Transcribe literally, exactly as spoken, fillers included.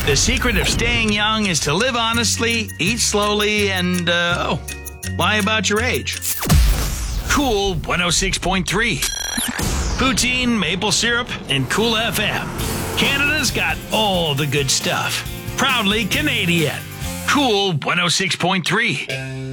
The secret of staying young is to live honestly, eat slowly, and, uh, oh, lie about your age. Cool one oh six point three. Poutine, maple syrup, and Cool F M. Canada's got all the good stuff. Proudly Canadian. Cool one oh six point three.